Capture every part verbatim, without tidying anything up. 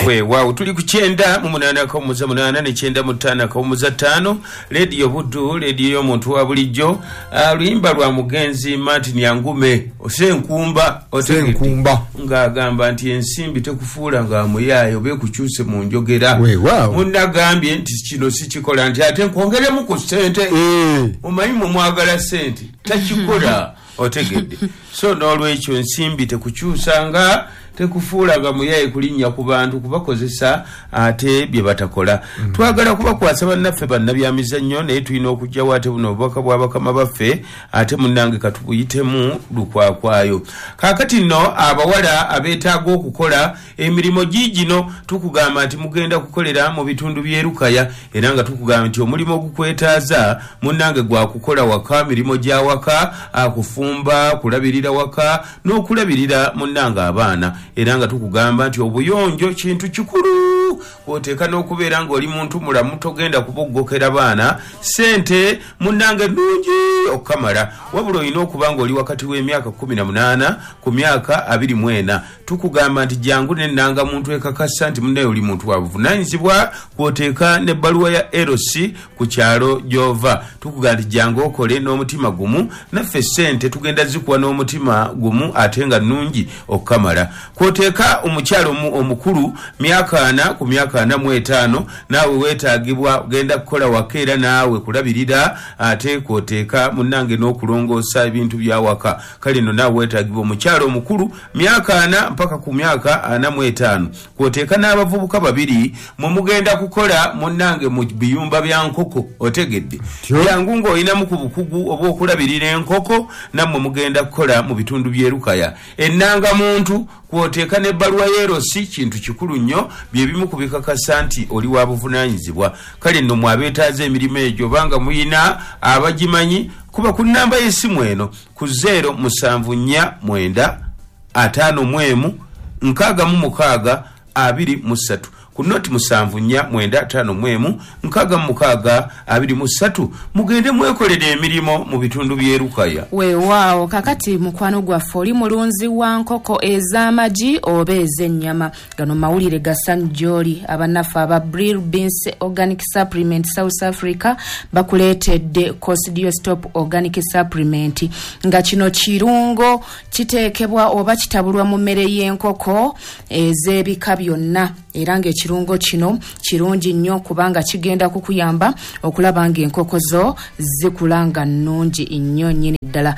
we wow tuli kuchenda mu munana ko muza munana ne chenda mutana ko muza tano radio Buddu radio y'omuntu wa bulijjo alimba lwa mugenzi Martin Yangume osenkumba osenkumba ngagamba nti ensimbi tekufuula nga muyayo be kukyuse mu njogera we wow munagambye nti kino sikikola nti ate kwongere mu ku sente eh omanyi mu mwagala sente takikola otegedde so n'olwekyo ensimbi tekukyusanga tekufuulaga muyaye kulinnya ku bantu kubakozesa ate bye batakola mm. twagala kubakwasa bannaffe bannabyamizannyo naye tulina okujjawo ate buno obubaka bw'abakama baffe ate munnange katubuyitemu lukwakwayo kaakati nno abawala abeetaaga okukola emirimu giigino tukugamba nti mugenda kukolera mu bitundu by'erukaya era nga tukugamba nti omulimu ogukwetaaza munnange gwa kukola waka mirimo gya waka akufumba kulabirira waka n'okulabirira munnange abaana era nga tukugamba nti obuyonjo kintu kikulu oteeka n'okubeera ng'oli muntu mulamu togenda kuboggokera baana sente munnange nnungi okukamala wabula olina okuba ng'oli wakati w'emyaka kumi na munaana ku myaka abiri mu ena tukugamba nti jangu nennanga muntu ekakasa nti munnaye oli muntu wa buvunaanyizibwa kwoteeka n'ebbaluwa ya L C ku kyalo gy'ova tukugamba nti jangu okole n'omutima gumu naffe sente tugenda zikuwa n'omutima gumu ate nga nnungi okukamala kwoteeka omukyalo omukulu myaka ana ku myaka ana mu etaano naawe weetaagibwa genda kukola wakeera naawe kulabirira ate kwoteeka munnange n'okulongoosa ebintu bya waka kale nno naawe weetaagibwa omukyalo omukulu myaka ana mpaka ku myaka ana mu etaano kwoteeka n'abavubuka babiri mwe mugenda kukola munnange mu biyumba bya nkoko otegedde jangu ng'olinamu ku bukugu oba okulabirira enkoko nammwe mugenda kukola mu bitundu by'erukaya ennanga muntu kwoteeka n'ebbaluwa y'erosi kintu kikulu nnyo bye bimu ku bikakasa nti oli wa buvunaanyizibwa kale nno mwabeetaaza emirimu egyo banga muyina abagimanyi kuba ku nnamba y'essimu eno ku zero musanvu nnya mwenda ataano mu emu nkaaga mu mukaaga abiri mu ssatu ku noti musanvu nnya mwenda ataano mu emu nkaaga mu mukaaga abiri mu ssatu mugende mwekolera emirimu mu bitundu by'erukaya weewaawo kakati mukwano gwaffe oli mulunzi wa nkoko ez'amagi oba ez'ennyama gano mawulire ga sanjoli abannaffe aba Brill Beans Organic Supplement South Africa bakuleetedde Cosidio Stop Organic Supplement nga kino kirungo kiteekebwa oba kitabulwa mu mmere y'enkoko ez'ebika byonna era ng'ekirungo kino kirungi nnyo kubanga kigenda kukuyamba okulaba ng'enkoko zo zikula nga nnungi nnyo nnyini ddala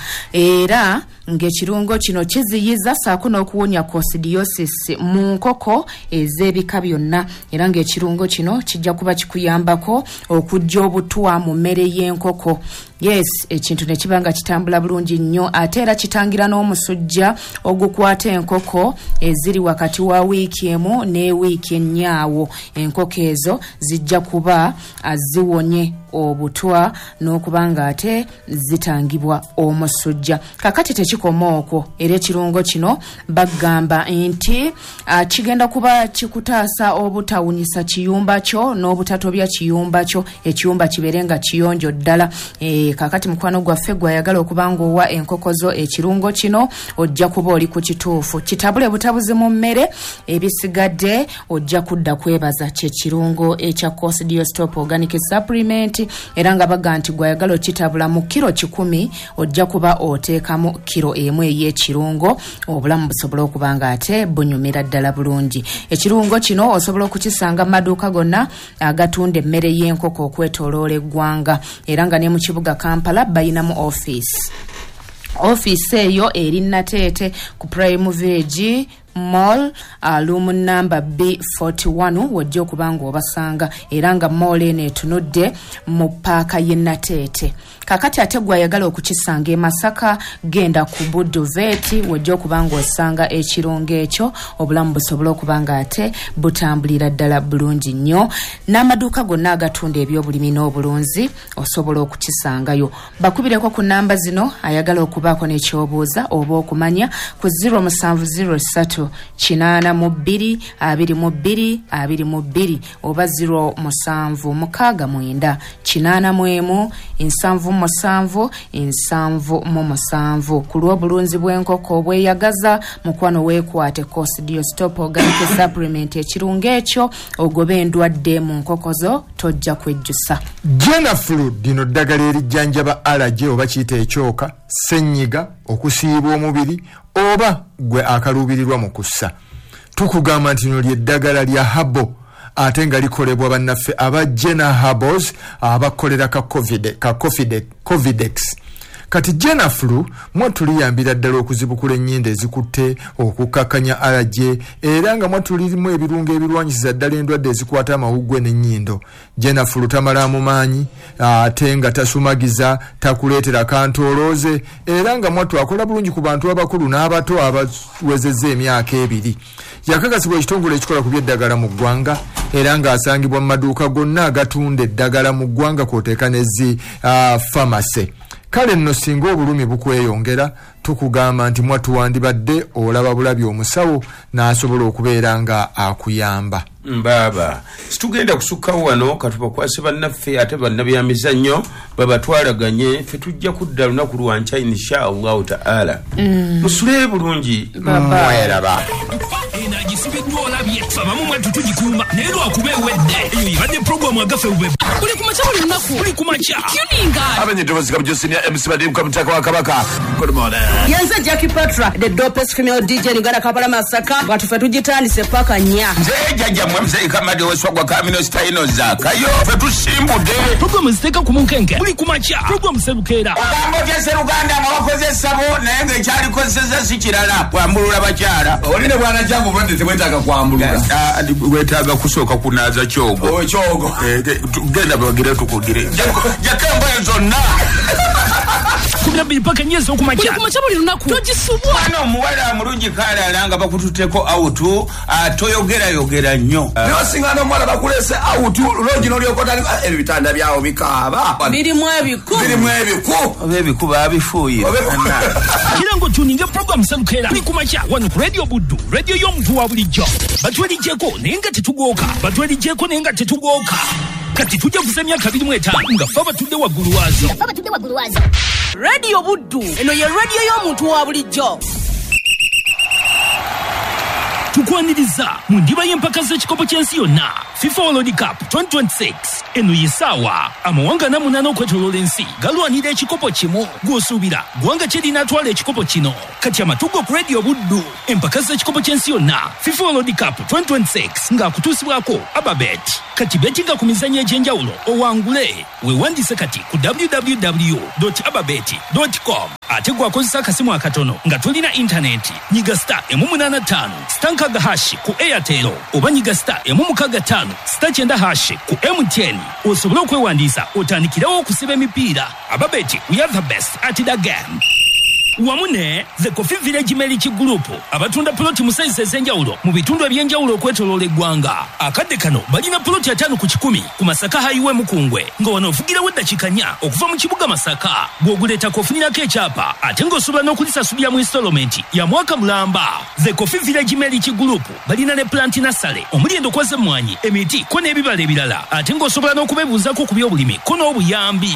era ng'ekirungo kino kiziyiza saako n'okuwonya coccidiosis mu nkoko ez'ebika byonna era ng'ekirungo kino kijja kuba kikuyambako okujja obutwa mu mmere y'enkoko yes ekintu ne kibanga kitambula bulungi nnyo ate era kitangira n'omusujja ogukwata enkoko eziri wakati wa wiiki emu ne wiiki ennyaawo enkoko ezo zijja kuba aziwonye obutwa n'okubanga ate zitangibwa omusujja kakati tekikoma okwo era ekirungo kino bagamba nti uh, kigenda kuba kikutaasa obutawunyisa kiyumba kyo n'obutatobya kiyumba kyo ekiyumba kibeere nga kiyonjo ddala e, kakati mukwano gwaffe gwayagala okubanga owa enkoko zo ekirungo kino ojja kuba oli ku kituufu kitabule butabuzi mu mmere ebisigadde ojja kudda kwebaza kyekirungo ekya Cosidio Stop Organic Supplement era nga baga nti gwayagala okitabula mu kiro kikumi ojja kuba oteekamu kiro emu ey'ekirungo obulamu busobola okubanga ate bunyumira ddala bulungi ekirungo kino osobola okukisanga mu maduuka gonna agatunda emmere y'enkoko okwetooloola eggwanga era nga ne mu kibuga Kampala bayinamu office office eyo eri Nateete ku Prime Village Mall uh, room number B forty-one wajja okubanga obasanga era nga mall eno etunudde mu paaka y'e Nateete kakati ate gwayagala okukisanga e Masaka genda ku Buddu Vet wajja okubanga osanga ekirungo ekyo obulamu busobola okubanga ate butambulira ddala bulungi nnyo n'amaduuka gonna agatunda ebyobulimi n'obulunzi osobola okukisangayo bakubireko ku namba zino ayagala okubaako n'ekyobuuza oba okumanya ku zero seven zero three ssatu kinaana mu bbiri abiri mu bbiri abiri mu bbiri oba zero musanvu mukaaga mwenda kinaana mu emu nsanvu musanvu nsanvu mu musanvu ku lw'obulunzi bw'enkoko obweyagaza mukwano weekwate Cosidio Stop Organic Supplement ekirungo ekyo ogobe endwadde mu nkoko zo tojja kwejjusa. Genaflu dino ddagala erijjanjaba allergy oba kiyita ekyoka ssenyiga okusiiba omubiri oba gwe akaluubirirwa mu kussa. Tukugamba nti lino ly'eddagala lya habo ate nga likolebwa bannaffe aba Gena Herbals abakolera ka covid ka covid covidex. Kati Genaflu mwatuliyambira ddala okuzibukula ennyinda ezikutte okukkakkanya allergy era nga mwatulirimu ebirungo ebirwanyisiza ddala endwadde ezikwata amawuggwe n'ennyindo. Genaflu tamala mu maanyi ate nga tasumagiza takuleetera kantolooze era nga mwatu akola bulungi ku bantu abakulu n'abato abawezezza emyaka ebiri. Yakakasibwa ekitongole ekikola ku by'eddagala mu ggwanga era ng'asangibwa mu maduuka gonna agatunda eddagala mu ggwanga kw'oteeka n'ezi uh, pharmacy. Kale nno singa obulumi bukweyongera tukugamba nti mwatu wandibadde olaba bulabi omusawo n'asobola okubeera nga akuyamba. Mbaba situgenda kusukkawo wano katubakwase bannaffe ate bannabyamizannyo babatwalaganye ffe tujja kudda lunaku lwanca inshallah taala. Musule bulungi mweraba inajisibiddwa olabye abamu mwatu tugikuuma naye lwakuba ewedde eyo ibadde programu agafe ubebe buli kumaca buli lunaku buli kumaca tuninga abanyedobozi kabujosinia M C Badimu Kamutaka wa Kabaka. Good morning. Yenze Jackie Patra the dopest female D J Ngana Kampala Masaka watu fe tugitandise paka nya nze jajja mwe mzee kamadi weswagwa kamino staino zakayo fe tusimbude programu ziteka ku munkenke buli kumaca programu serukera ogambo kyese Luganda mwakoze sabo naye nga ekyalikozesa si kirala kwambulula bakyala Oline bwana jangu bwende tebwetaaga kwambulula wetaaga kusooka kunaaza kyogo o kyogo genda bagire tukugire jakembo zonna kubira bipaka nyezo kumacha kumacha buli lunaku tujisubwa ano muwala mulungi kale alanga bakututeko autu atoyogera yogera nnyo leo singano mwala bakulese autu logi noliyokota ebitanda byao bikaba biri mwebiku biri mwebiku obebiku babifuye kirango tuninga program salukera ni kumacha wano radio buddu radio y'omuntu wa bulijjo batwali jeko nenga tetugoka batwali jeko nenga tetugoka kati tujja kusemya kabiri mu etaano nga faba tudde waggulu waazo faba tudde waggulu waazo radio buddu eno ye radio y'omuntu wa bulijjo tukwaniriza mu ndiba y'empaka z'ekikopo ky'ensi yonna FIFA World Cup twenty twenty-six eno yesaawa amawanga namunana okwetoloola ensi galwanira ekikopo kimu gw'osuubira gwanga kyeri n'atwala ekikopo kino kati amatugo ku radio buddu empaka z'ekikopo ky'ensi yonna FIFA World Cup twenty twenty-six ng'akutuusibwako Ababet kati betinga ku mizannyo egy'enjawulo owangule weewandise kati ku w w w dot ababet dot com ate gwakozesa akasimu akatono nga tolina intaneti nyiga star emu munaana ttaano stankaga hashi ku Airtel oba nyiga star emu mukaaga ttaano star kyenda hashi ku M T N osobole okwewandiisa otandikirawo okusiba emipiira. Ababet, we are the best at the game. Wamune the Coffee Village Meliki Group abatunda ploti mu size ez'enjawulo mu bitundu eby'enjawulo okwetoloola eggwanga. Akadde kano balina ploti ataano ku kikumi ku Masaka Highway Mukungwe nga wano ofugirawo eddakiika nnya okuva mu kibuga Masaka bw'oguleetako ofunirako ekyapa ate ng'osobola n'okulisasulira mu installment ya mwaka mulamba. The Coffee Village Meliki Group balina ne plant nasale omuli endokwa z'emmwanyi emiti ko n'ebibala ebirala ate ng'osobola n'okubeebuuzaako ku by'obulimi ko n'obuyambi.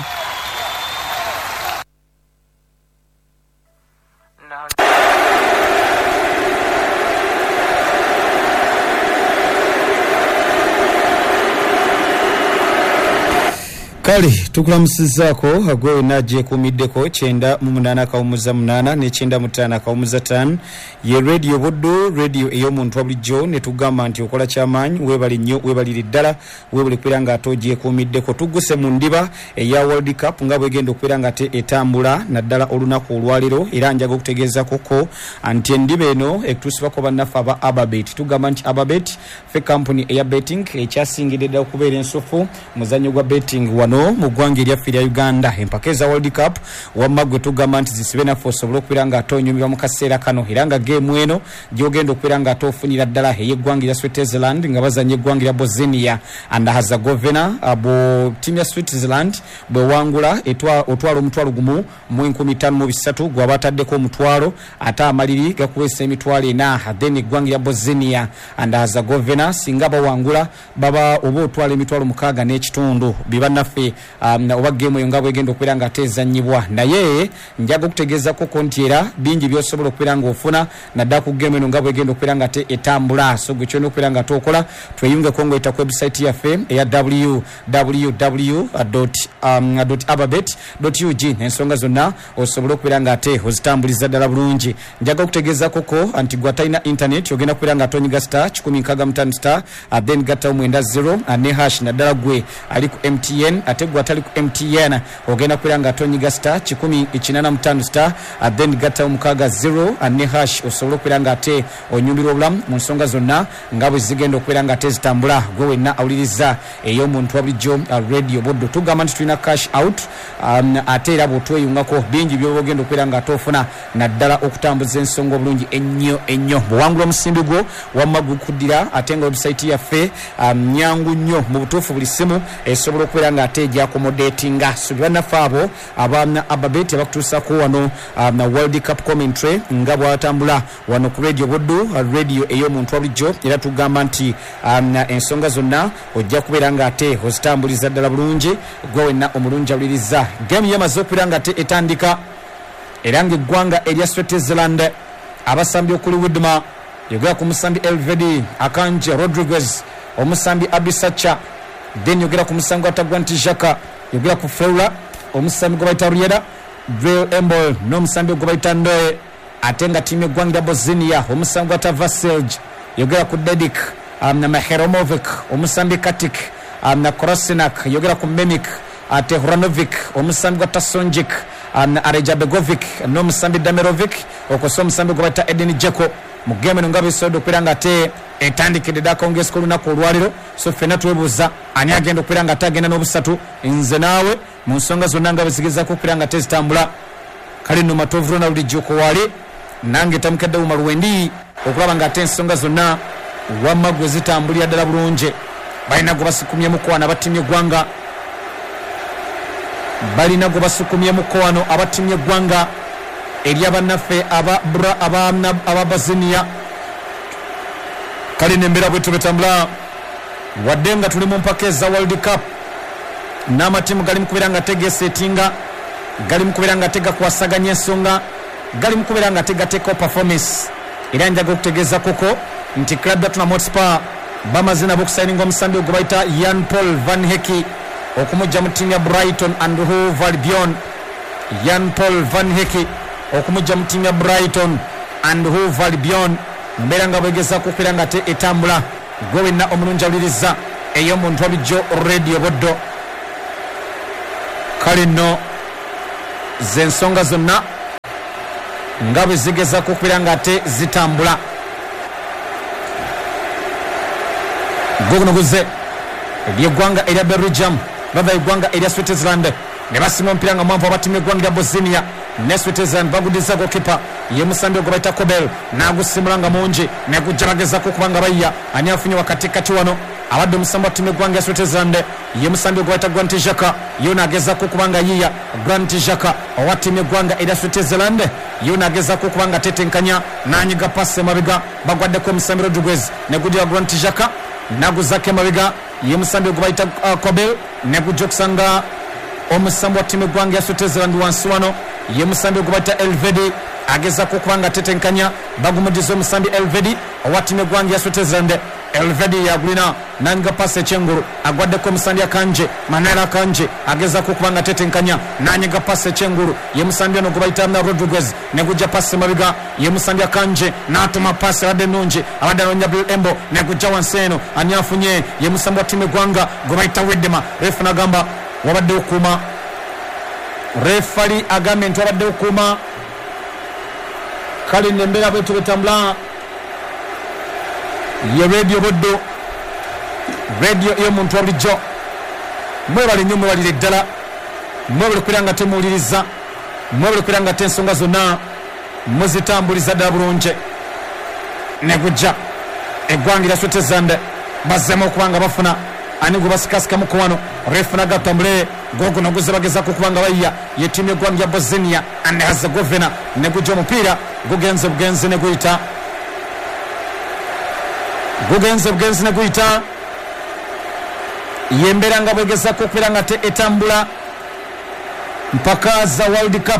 Kale tukulamusizaako agwewe najje kumiddeko kyenda mu munana kawumuza munana ne kyenda mutana kawumuza tan ye radio buddu radio ey'omuntu wabulijjo ne tugamba nti okola kyamaanyi webali nnyo webalire ddala webale kubeera nga atoogye kumiddeko tugguse mu ndiba eya World Cup nga bwegenda okubeera nga te etambula naddala olunaku olwaliro era njaga okutegeezako ko anti endiba eno ekutuusibwako bannaffe aba Ababet tugamba nti Ababet fe company eya betting ekyasingidde ddala okubeera ensufu muzannyo gwa betting wano wano mu ggwanga eryaffe erya Uganda. Empaka eza World Cup wamma gwe tugamba nti zisibe naffe osobola okubeera nga ate onyumirwa mu kaseera kano era nga geemu eno gyogenda okubeera nga ate ofunira ddala ey'eggwanga erya Switzerland nga bazanya eggwanga erya Bosnia and Herzegovina. Abo ttiimu ya Switzerland bwe wangula otwala omutwalo gumu mu enkumi ttaano mu bisatu gwe aba ataddeko omutwalo ate amaliri gakuweesa emitwalo ena. Then eggwanga erya Bosnia and Herzegovina singa bawangula baba oba otwala emitwalo mukaaga n'ekitundu bibannaffe um, oba geemu eyo nga bwegenda okubeera nga tezannyibwa. Naye njaga okutegeezako ko nti era bingi by'osobola okubeera ng'ofuna naddala ku geemu eno nga bwegenda okubeera nga etambula. So gwe kyolina okubeera nga tokola tweyungeko ng'oyita ku website yaffe eya w w w dot ababet dot u g ensonga zonna osobola okubeera nga ate ozitambuliza ddala bulungi. Njaga okutegeezako ko nti gwe atalina internet ogenda kubeera nga atonyiga star kikumi nkaaga mutaano star then gattawo mwenda zero ne hash naddala gwe ali ku M T N ate gwe atali ku M T N ogenda kubeera nga atonyiga star kikumi kinaana mutaano star then gattawo mukaaga zero ne hash osobola okubeera nga ate onyumirwa obulamu mu nsonga zonna nga bwe zigenda okubeera nga ate zitambula. Gwe wenna awuliriza ey'omuntu wa bulijjo radio boddo tugamba nti tulina cash out um, ate era bw'otweyungako bingi by'oba ogenda okubeera nga ate ofuna naddala okutambuza ensonga obulungi ennyo ennyo. Bw'owangula omusimbi gwo wamma gukuddira ate nga website yaffe um, nyangu nnyo mu butuufu buli simu esobola okubeera nga ate gyakomodatinga. So bannaffe abo abaana ababet abakutuusako wano um, World Cup commentary nga bwatambula wano ku radio boddo radio ey'omuntu wa bulijjo era tugamba nti um, ensonga zonna ojja kubeera nga ate ozitambuliza ddala bulungi gwe wenna omulungi awuliriza. Geemu yamaze okubeera nga ate etandika era ng'eggwanga erya Switzerland abasambi okuli Widma yogera ku musambi Elvedi Akanje Rodriguez omusambi Abisacha then yogera ku musambi atagwa nti Jaka yogera ku Feula omusambi gwe bayita Rieda Drew Embol n'omusambi gwe bayita Ndoye ate nga tiimu eggwanga Bosnia omusambi gwa Tavaselj yogera ku Dedik um, na Maheromovic omusambi Katik um, na Krasinak yogera ku Memik ate Hranovic omusambi gwa Tasonjik um, na Arejabegovic n'omusambi Damerovic okosa omusambi gwe bayita Edin Dzeko. Mu geemu eno nga bisobola okubeera nga ate etandikidde ddala kongeesika olunaku olwaliro. So ffenna twebuuza ani agenda okubeera nga ate agenda n'obusatu nze naawe mu nsonga zonna nga bezigezaako okubeera nga tezitambula. Kale nno matovulo na bulijjo ko wali nange tamukedde wuma luwendi okulaba nga ate ensonga zonna wamma gwe zitambulira ddala bulungi. Balina gwe basukumyemuko wano abatimye eggwanga balina gwe basukumyemuko wano abatimye eggwanga erya bannaffe aba Bosnia. Kale nembeera bwe tubetambula wadde nga tuli mu mpaka eza World Cup n'amatiimu gali mu kubeera nga tegeesetinga gali mu kubeera nga tegakwasaganya ensonga gali mu kubeera nga tegateekawo performance. Era njaga okutegeeza koko nti club ya Tottenham Hotspur bamaze nabo okusayininga omusambi gwe bayita Jan Paul van Hecke okumujja mu ttiimu ya Brighton and Hove Albion. Jan Paul van Hecke okumujja mu ttiimu ya Brighton and Hove Albion mbeera nga bwegezaako okubeera nga te etambula. Gwe wenna omulungi awuliriza ey'omuntu wa bulijjo radio boddo. Kale nno ze nsonga zonna nga bwe zigezaako okubeera nga ate zitambula. Gwe guno guze ery'eggwanga erya Belgium bava eggwanga erya Switzerland ne basima omupiira nga mwanvu abatimye eggwanga erya Bosnia ne Switzerland bagudiza gokipa ye musambi gwe bayita Kobel n'agusimula nga mungi ne gujjabagezako okuba nga bayya ani afunye wakati kati wano abadde omusambi atimye eggwanga ya Switzerland ye musambi gwe bayita Grant Xhaka yo n'agezaako okuba nga yiya Grant Xhaka owatimye eggwanga erya Switzerland yo n'agezaako okuba nga tetenkanya n'anyiga pasi emabega bagwaddeko omusambi Rodriguez ne gudira Grant Xhaka naguzako emabega ye musambi gwe bayita uh, Kobel ne gujja okusanga omusambi wa ttiimu eggwanga ya Switzerland wansi wano ye musambi gwe bayita Elvedi agezaako okuba nga tetenkanya bagumudiza omusambi Elvedi owa ttiimu eggwanga ya Switzerland. Elvedi yagulina nanga pasi ekyengulu agwaddeko omusambi Akanje Manera Akanje agezaako okuba nga tetenkanya nanyiga pasi ekyengulu ye musambi ono gwe bayita na Rodriguez ne gujja pasi emabega ye musambi Akanje n'atuma pasi abadde nnungi abadde anonya Bill Embo ne gujja wansi eno ani afunye ye musambi wa ttiimu eggwanga gwe bayita Widma. Refu n'agamba wabadde okuuma refali agambye nti wabadde okuuma. Kale nembeera bwe tubetambula ye radio boddo radio ey'omuntu wa bulijjo mwebale nnyo mwebalire ddala mwebale kubeera nga temuwuliriza mwebale kubeera nga tensonga zonna muzitambuliza ddala bulungi ne gujja eggwanga lya Switzerland bazzemu okubanga bafuna ani gwe basikasikamuko wano refuna gatambule gogono guze bagezaako okubanga bayya ye ttiimu y'eggwanga lya Bosnia and Herzegovina ne gujja omupiira gugenze bugenzi ne guyita gugenze bugenzi ne guyita yembeera nga bwegezaako okubeera nga te etambula mpaka za World Cup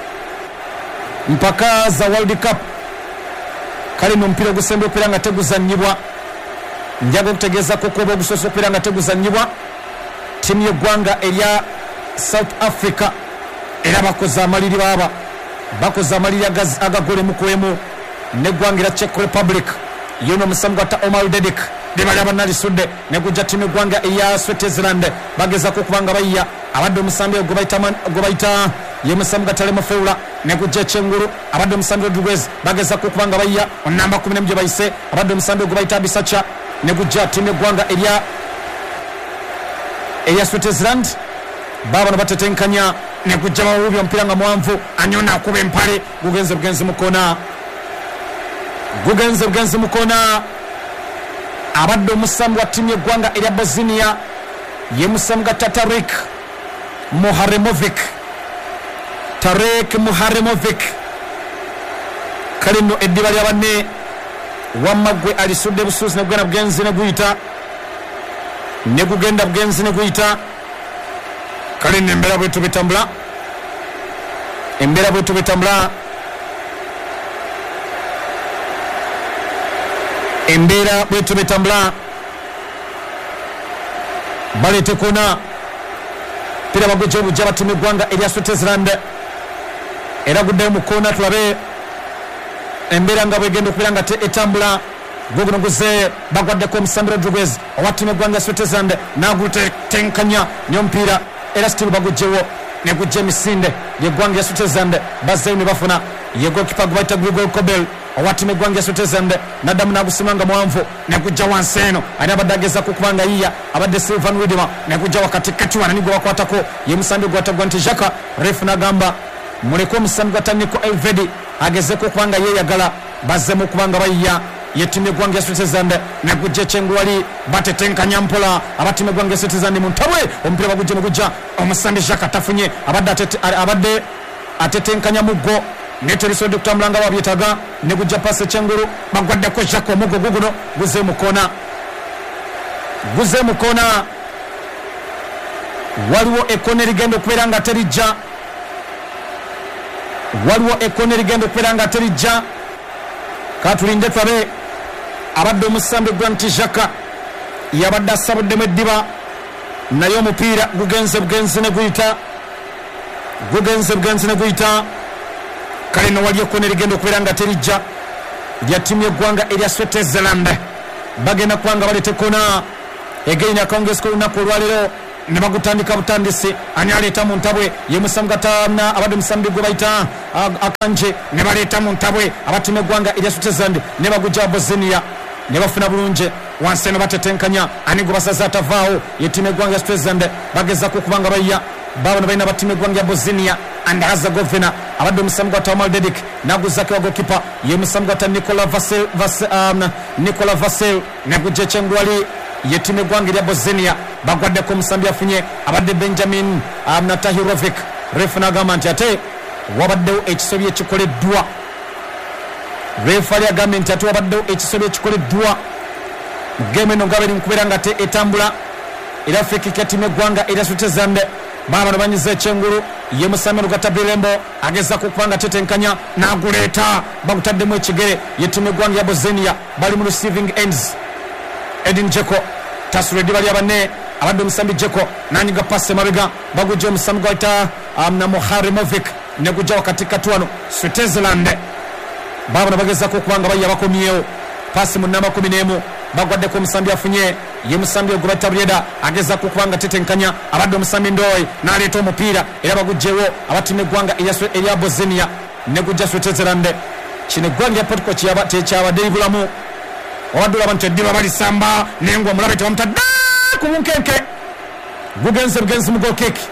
mpaka za World Cup kale no mpira ogusembe okubeera nga teguzannyibwa njaga okutegeezako kuba ogusoose okubeera nga teguzannyibwa ttiimu y'eggwanga erya South Africa era bakoze amaliri baaba bakoze amaliri agagole mu kwemu n'eggwanga erya Czech Republic yono omusamu gwatta Omar Dedik libali abanalisudde ne gujja ttiimu y'eggwanga eya Switzerland bagezaako okubanga bayya abadde omusambi gwe bayita ye musamu gatale mufeula ne gujja ekyengulu abadde omusambi Rodriguez bagezaako okubanga bayya onamba kumi n'emu gye bayise abadde omusambi gwe bayita Bisacha ne gujja ttiimu y'eggwanga erya eya Switzerland baabano batetenkanya ne gujja bawubi omupiira nga muwanvu anyona akuba empale gugenze bugenzi mukona gugenze bugenzi mukona abadde omusamu wa ttiimu y'eggwanga erya Bosnia ye musamu ga Tatarik Muharemovic Tarek Muharemovic kale nno eddiba lya banne wamma gwe alisudde busuuzi ne gugenda bugenzi ne guyita ne gugenda bugenzi ne guyita kale nno embeera bwetu betambula embeera bwetu betambula embeera bwetu betambula baleete kona pira bagujja obujja battiimu y'eggwanga erya Switzerland era guddeyo mu kona tulabe embeera nga bwegenda okubeera nga etambula guguno guze bagwaddeko omusambi Rodriguez owa ttiimu y'eggwanga Switzerland nagutetenkanya n'omupiira era still bagujjewo ne gujja emisinde y'eggwanga lya Switzerland bazzeyo ne bafuna ye gokipa gwe bayita Grigor Kobel owa ttiimu y'eggwanga lya Switzerland naddamu n'agusima nga muwanvu ne gujja wansi eno ani abadde agezaako okuba nga yiya abadde Sylvan Widima ne gujja wakatikati wana ni gwe bakwatako ye musambi gwatagwa nti Jaka refu n'agamba muleke omusambi gwata Nico Elvedi agezeeko okuba nga yeeyagala bazzemu okuba nga bayiya ye ttiimu y'eggwanga lya Switzerland ne gujja ekyengulu wali batetenkanya mpola abattiimu y'eggwanga lya Switzerland mu ntabwe omupiira bagujja ne gujja omusambi Jaka tafunye abadde atetenkanya muggo neteriso okutambula nga babyetaga ne gujja pasi ekyengulu bagwaddeko Jaka omuggo guguno guze mu koona guze mu koona waliwo ekkoona erigenda okubeera nga terijja waliwo ekkoona erigenda okubeera nga terijja katulinde tulabe abadde omusambi Grant Jaka yabadde asabuddemu eddiba naye omupiira gugenze bugenzi ne guyita gugenze bugenzi ne guyita kale no wali ekkoona erigenda okubeera nga terijja lya ttiimu y'eggwanga erya Switzerland bagenda kubanga baleeta ekkoona egeina akawungeezi k'olunaku olwaleero ne bagutandika butandisi ani aleeta mu ntabwe ye musamu gatana abadde omusambi gwe bayita akanje ne baleeta mu ntabwe abattiimu y'eggwanga erya Switzerland ne bagujja Bosnia ne bafuna bulungi wansi eno batetenkanya ani gwe basaza atavaawo ye ttiimu y'eggwanga erya Switzerland bagezaako okubanga bayya baabano balina battiimu y'eggwanga erya Bosnia and Herzegovina abadde omusamu gwata Omar Dedik naguzako wagokipa ye musamu gwata Nikola Vasil um, Nikola Vasil ne gujja ekyengulu wali ye ttiimu y'eggwanga erya Bosnia bagwaddeko omusambi afunye abadde Benjamin um, Natahirovic refu n'agamba nti ate wabaddewo ekisobyo ekikoleddwa refu ali agambye nti ate wabaddewo ekisobyo ekikoleddwa game eno nga beri mukubeera nga te etambula era fekika ttiimu y'eggwanga erya Switzerland baabano banyiza ekyengulu ye musambi lugata Birembo agezaako okuba nga tetenkanya n'aguleeta bagutaddemu ekigere ye ttiimu y'eggwanga erya Bosnia bali mu receiving ends Edin Dzeko tasula eddiba lya banne abadde omusambi Dzeko nanyiga pasi emabega bagujja omusambi gwayita um, na Muharemovic ne gujja wakatikati wano Switzerland baabano bagezaako okuba nga bayya bakomyewo pasi mu nnamba kumi n'emu bagwaddeko omusambi afunye ye musambi ogwe bayita Brieda agezaako okuba nga tetenkanya abadde omusambi Ndoyi n'aleeta omupiira era bagujjewo abattiimu y'eggwanga erya Bosnia ne gujja Switzerland kino eggwanga erya Portugal tekyabadde libulamu wabadde olaba nti eddiba balisamba naye nga omulabe tebamutadde ku bunkenke gugenze bugenzi mu goal kick.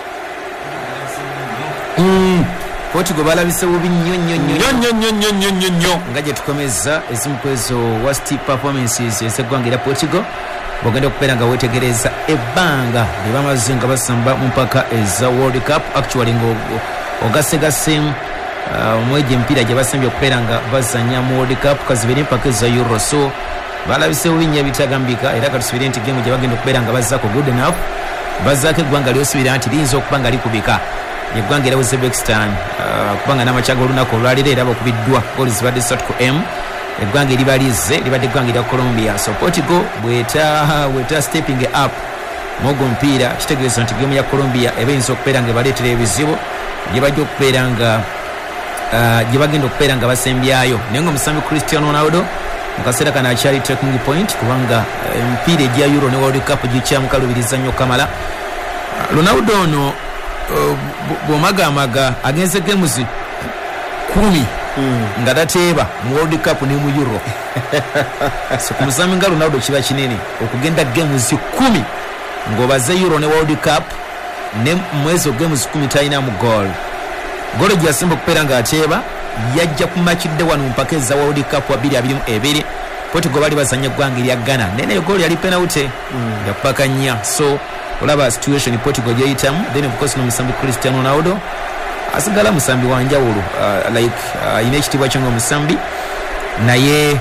Portugal balabise bubi nnyo nnyo nnyo nnyo nnyo nnyo nnyo nnyo nnyo nga gye tukomeza ezimu ku ezo worst performances ez'eggwanga erya Portugal bwogenda okubeera nga weetegereza ebbanga lye bamaze nga basamba mu mpaka eza World Cup. Actually ng'ogasegase omwegi empiira gye basambye okubeera nga bazanya mu World Cup kazibeera empaka eza Euro, so balabise bubi nnyo ebitagambika era katusubire nti gemu gye bagenda okubeera nga bazzaako good enough bazzaako eggwanga lyosubira nti liyinza okuba nga likubika eggwanga era Uzbekistan uh, kubanga n'amakyaga olunaku olwaleero era bakubiddwa gooli zibadde ssatu ku emu. Eggwanga eribalize libadde eggwanga erya Colombia, so Portugal bweta bweta stepping up mogwo mpiira kitegeeza nti gemu ya Colombia eba eyinza okubeera nga ebaleetera ebizibu gye bajja okubeera nga uh, gye bagenda okubeera nga basembyayo, naye nga omusambi Cristiano Ronaldo mu kaseera kano akyali taking point kubanga empiira egya Euro ne World Cup gikyamukalubiriza nnyo kamala. Ronaldo ono Uh, bw'omagamaga agenze games kumi mm. nga tateeba mu World Cup ne mu Euro so ku musambi nga Ronaldo kiba kinene okugenda games kumi ng'obaze Euro ne World Cup ne mwezo games kumi talina mu goal. Goal gyasemba okubeera nga ateeba yajja kumakidde wano mu mpaka eza World Cup wa bbiri abiri mu ebiri. Portugal bali bazanya eggwanga erya Ghana nene goal yali penalty mm. yapakanya, so olaba situation Portugal gyeyitamu. Then of course n'omusambi Cristiano Ronaldo asigala musambi wa njawulo uh, like uh, ina ekitiibwa kyo ng'omusambi naye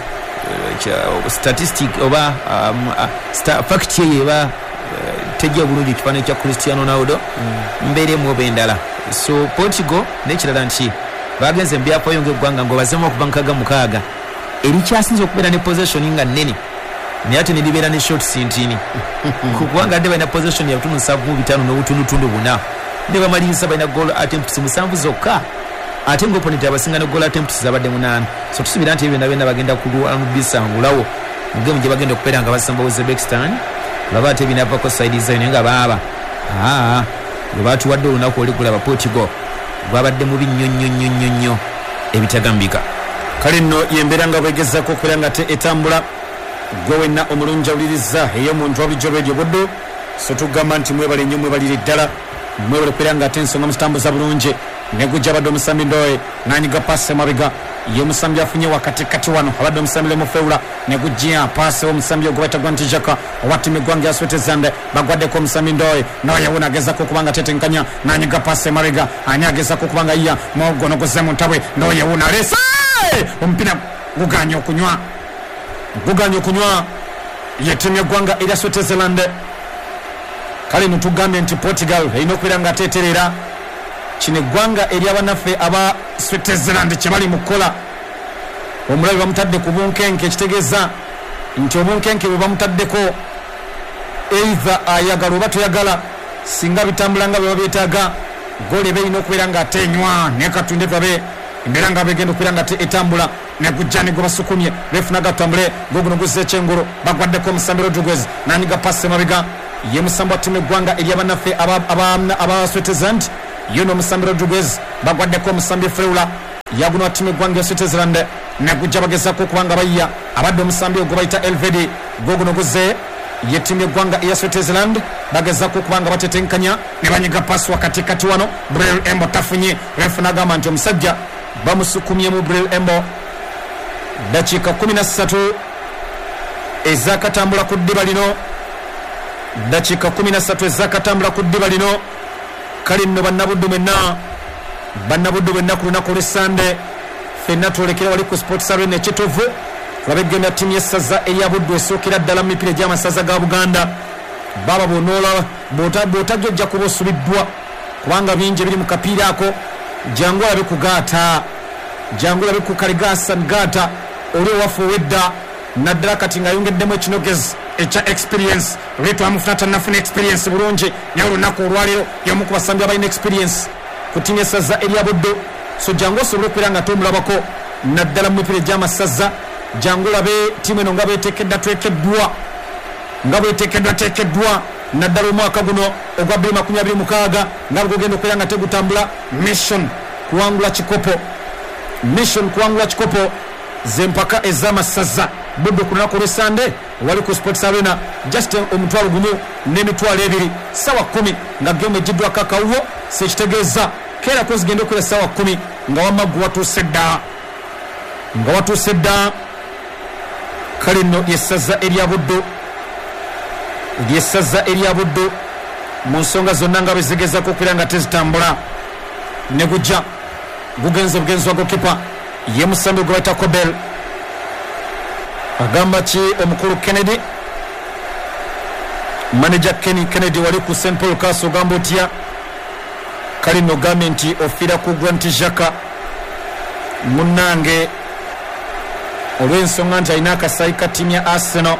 uh, statistic oba um, uh, sta, fact ye yeba uh, tejja bulungi ekifaananyi kya Cristiano Ronaldo mm. mbeeremu oba endala. So Portugal n'ekirala nti bagenze mbyafaayo ng'eggwanga ng'obazemu okuba nkaga mukaaga erikyasinza okubeera ne possession nga nnene naye ate ne libeera ne short sintini kubanga ate balina possession ya butundu nsanvu mu bitaano n'obutundutundu buna ne bamaliriza balina goal attempts musanvu zokka ate ng'opponent abasinga ne goal attempts zabadde munaana. So tusubira nti byonna byonna bagenda kulubisangulawo mu gemu gye bagenda okubeera nga basamba Uzbekistan laba ate binavako side zayo naye nga baaba aa gwe baatuwadde olunaku oli kulaba Portugal gwabadde mubi nnyo nnyo nnyo nnyo nnyo ebitagambika. Kale nno yembeera nga bwegezaako okubeera nga te etambula gwe wenna omulungi awuliriza ey'omuntu wabulijjo Radio Buddu, so tugamba nti mwebale nnyo mwebalire ddala mwebale okubeera nga ate ensonga muzitambuza bulungi ne gujja abadde omusambi Ndoye n'anyiga paasi emabega ye omusambi afunye wakatikati wano abadde omusambi Lemufeula ne gujja paasi omusambi ogwo bayitagwa nti Jaka owattima eggwanga ya Switzerland bagwaddeko omusambi Ndoye Ndoye wuno agezaako okubanga tetenkanya n'anyiga paasi emabega ani agezaako okubanga yiya mwogonogoze mu ntabwe Ndoye wuno aleesa omupiira guganya okunywa guganya okunywa yetemye eggwanga erya Switzerland. Kale nitugambye nti Portugal erina okubeera nga ateeterera kino eggwanga ery'abannaffe aba Switzerland kye bali mu kukola. Omulabi bamutadde ku bunkenke ekitegeeza nti obunkenke bwe bamutaddeko either ayagala oba toyagala singa bitambula nga bwe babyetaaga gooli eba erina okubeera nga atenywa naye katunde babe embeera nga begenda okubeera nga etambula negujjani gwe basukumye befuna gatambule goguno guzza ekyengulu bagwaddeko omusambi Rodriguez n'anyiga paasi emabega ye musambi attima eggwanga ery'abannaffe aba Switzerland ye n'omusambi Rodriguez bagwaddeko omusambi Freula yaguno attima eggwanga ya Switzerland negujja bagezaako okubanga bayya abadde omusambi ogwo bayita Elvedi goguno guzze yetimye eggwanga eya Switzerland bagezaako okubanga batetenkanya ne banyiga paasi wakati kati wano Bril Embo tafunye refu n'agamba nti omusajja bamusukumye mu Bril Embo. Dakiika kumi na ssatu ezakatambula ku ddiba lino dakiika kumi na ssatu ezakatambula ku ddiba lino. Kale nno bannabuddu mwenna bannabuddu mwenna ku lunaku olw'Essande ffenna twolekera wali ku Sports Arena ekitovu kulaba egenda ttiimu y'essaza erya Buddu esookera ddala mu mipiira egy'amasaza ga Buganda. Baba bw'onoolaba bw'otajja ojja kuba osubiddwa kubanga bingi ebiri mu kapiira ako. Jangu olabe ku gaata jangu olabe ku Kaligasa gaata oli owaffe owedda naddala kati ng'ayongeddemu ekinogezi ekya experience olwetu amufuna tannafuna experience bulungi naye olunaku olwaleero y'omu ku basambi abalina experience ku ttiimu y'essaza erya Buddu. So jangu osobole okubeera nga tomulabako naddala mu mipiira egy'amasaza. Jangu olabe ttiimu eno nga bweteekeddwa twekeddwa nga bweteekeddwa teekeddwa naddala omwaka guno ogwa bbiri makumi abiri mukaaga nga bwegenda okubeera nga tegutambula. Mission kuwangula kikopo mission kuwangula kikopo z'empaka ez'amasaza budde ku lunaku lw'esande wali ku sports arena just omutwalo gumu n'emitwalo ebiri sawa kumi nga gemu egiddwako akawuwo sekitegeeza keerako zigenda okwera sawa kumi nga wamaggu watuuse dda nga watuuse dda kale nno lyessaza erya buddo lyessaza erya buddo mu nsonga zonna nga bezigezako okubeera nga tezitambula ne gujja gugenze bugenzi wa gokipa ye musambi gwe bayita Kobel agamba ki omukulu Kennedy manager Kenny Kennedy wali ku Saint Paul Castle ogamba otya kale nno gambye nti ofiira ku Grant Xhaka munnange olw'ensonga nti alina akasayi ka ttiimu ya Arsenal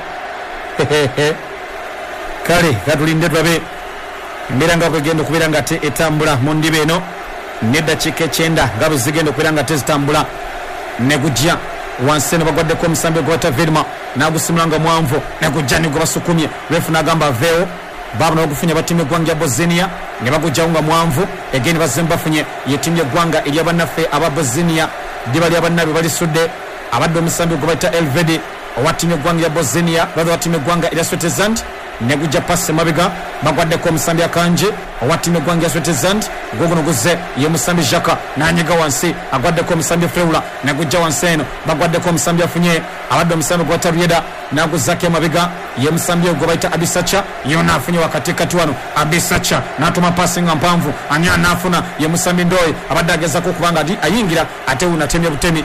kale katulinde tulabe embeera nga bwegenda okubeera nga te etambula mu ndiba eno n'eddakiika ekyenda nga bwe zigenda okubeera nga tezitambula ne gujja wansi eno bagwaddeko omusambi gwe bata Verma n'agusimula nga mwanvu ne gujja ne gwe basukumye refu n'agamba aveewo baabona bagufunye batiimu eggwanga ya Bosnia ne bagujjawo nga mwanvu egeni bazze bafunye ye ttiimu y'eggwanga erya bannaffe aba Bosnia ddiba lya bannabwe balisudde abadde omusambi gwe bayita Elvedi owa ttiimu eggwanga ya Bosnia badde owa ttiimu eggwanga erya Switzerland ne gujja pasi mabega bagwaddeko omusambi akanje owa ttiimu eggwanga ya Switzerland gogono guze ye musambi Xhaka n'anyiga wansi agwaddeko omusambi Freula ne gujja wansi eno bagwaddeko omusambi afunye abadde omusambi gwe bayita Rieda n'aguzako emabega ye musambi gwe bayita Abisacha yona afunye wakati kati wano Abisacha n'atuma pasi nga mpanvu anya n'afuna ye musambi Ndoye abadde agezako okubanga ayingira ate unatemye butemi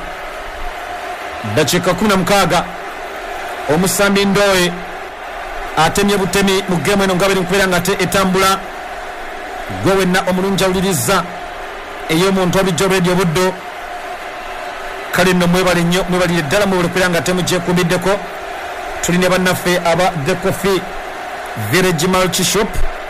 dakiika kumi na mukaaga omusambi Ndoye atemye butemi mu gemu eno nga biri kubeera nga te etambula gwe wenna omulungi awuliriza ey'omuntu abijjo radio buddo kale nno mwebale nnyo mwebalire ddala mwebale kubeera nga temugyekuumiddeko tulina bannaffe aba The Coffee Village Multi Shop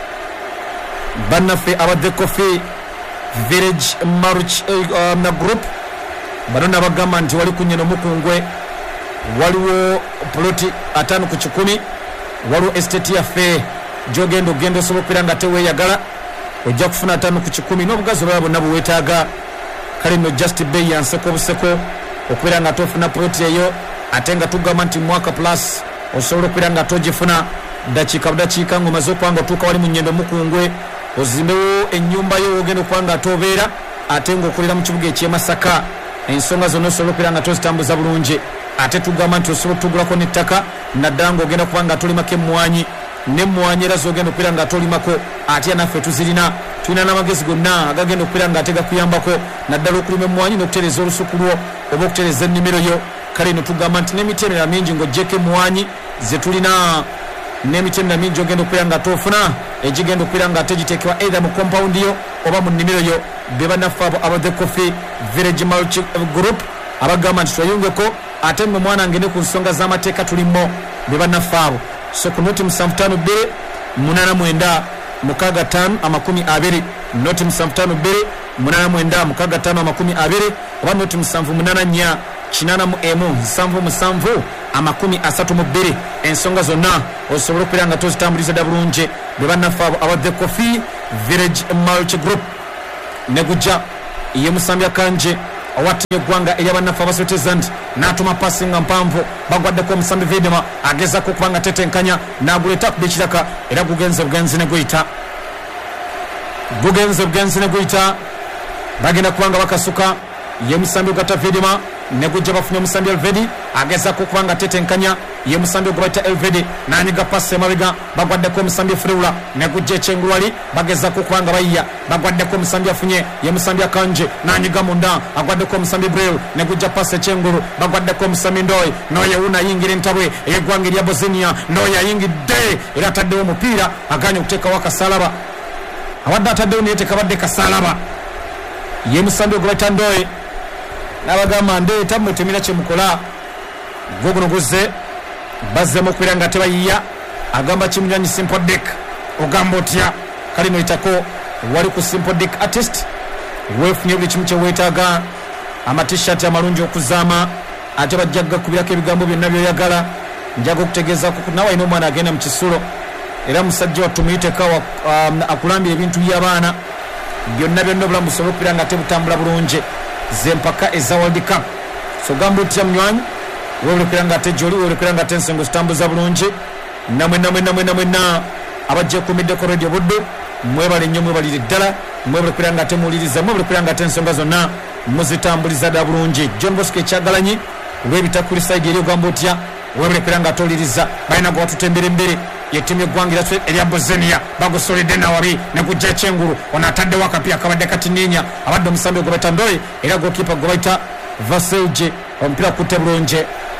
bannaffe aba The Coffee Village Multi uh, na group bano nabagamba nti wali kunyeno mukungwe waliwo ploti ataano ku kikumi waliwo estate yaffe gyogenda ogenda osobola okubeera nga teweeyagala ojja kufuna ataano ku kikumi n'obugazi olwala bonna buweetaaga kale nno just bay yanseko obuseko okubeera nga tofuna ploti eyo ate nga tugamba nti mwaka plus osobola okubeera nga togifuna dakiika budakiika ng'omaze okuba nga otuuka wali mu nnyendo mukungwe ozimbewo ennyumba yo ogenda okuba nga atobeera ate ng'okolera mu kibuga eky'e Masaka ensonga zonna osobola okubeera nga tozitambuza bulungi ate tugamba nti osobola okutugulako n'ettaka naddala ng'ogenda okuba nga tolimako emmwanyi n'emmwanyi era zogenda okubeera nga tolimako ate naffe tuzirina tulina n'amagezi gonna agagenda okubeera nga ate gakuyambako naddala okulima emmwanyi n'okutereeza olusuku lwo oba okutereeza ennimiro yo kale eno tugamba nti n'emiti emirala mingi ng'oggyeko emmwanyi ze tulina n'emiti emirala mingi ogenda okubeera nga toofuna egigenda okubeera nga tegiteekebwa either mu compound yo oba mu nnimiro yo be bannaffe abo aba The Coffee Village Multi Group abagamba nti tweyungeko ate nno mwana ngende ku nsonga z'amateeka tulimo be bannaffe abo so ku noti musanvu ttaano bbiri munaana mwenda mukaaga ttaano amakumi abiri noti musanvu ttaano bbiri munaana mwenda mukaaga ttaano amakumi abiri oba noti musanvu munaana nnya kinaana mu emu nsanvu musanvu amakumi asatu mu bbiri ensonga zonna osobola okubeera nga tozitambuliza dda bulungi be bannaffe abo aba The Coffee Village Multi Group ne gujja ye musambi akanje owattimu eggwanga eryabannaffe abasoteza nti n'atuma pasi nga mpanvu bagwaddeko omusambi Vidima agezako okuba nga tetenkanya n'aguleeta kuba ekiraka era gugenze bugenzi ne guyita gugenze bugenzi ne guyita bagenda kuba nga bakasuka ye musambi ogata Vidima ne gujja bafunye omusambi Elvedi agezako okuba nga tetenkanya ye musambi gwe bayita Elvedi n'anyiga pasi emabega bagwaddeko omusambi Freula ne gujja ekyengulwali bagezako okuba nga bayiya bagwaddeko omusambi afunye ye musambi akanje n'anyiga munda agwaddeko omusambi Breu ne gujja pasi ekyengulu bagwaddeko omusambi Ndoye Ndoye wuno ayingira entabwe ey'eggwanga erya Bosnia Ndoye ayingidde era ataddewo omupiira aganye okuteekawo akasalaba awadde ataddewo naye tekabadde kasalaba ye musambi gwe bayita Ndoye n'abagamba ndeeta mmwe temina kyemukola gwe guno guzze bazzemu okubeera nga tebayiya agamba kimunyanyi Simple Dick ogamba otya kale noyitako wali ku Simple Dick artist weefunye buli kimu kyeweetaaga amatishat amalungi okuzaama ate bajja gakubirako ebigambo byonna byoyagala njaga okutegeezako nawe alina omwana agenda mu kisulo era musajja wattu muyiteka um, akulambira ebintu by'abaana byonna byonna obulamu busobole okubeera nga tebutambula bulungi ze mpaka eza World Cup so gamba otya munywanyi webulekera nga ate joli webulekera nga ate ensonga zitambuza bulungi namwe namwe namwe namwe na abajja kumiddeko radio buddu mwebale nnyo mwebalire ddala mwebulekera nga ate muwuliriza mwebulekera nga ate ensonga zonna muzitambuliza dda bulungi John Bosco ekyagalanyi olw'ebitakuli side eri ogamba otya webulekera nga atoliriza balina gwe watutembera embere yettimu eggwangira erya Bosnia bagusoledde nawabi ne kujja ekyengulu ono ataddewo akapya akabadde katininya abadde omusambi gwe bayita ndoye era gokipa gwe bayita Vasilje omupiira kutte bulungi.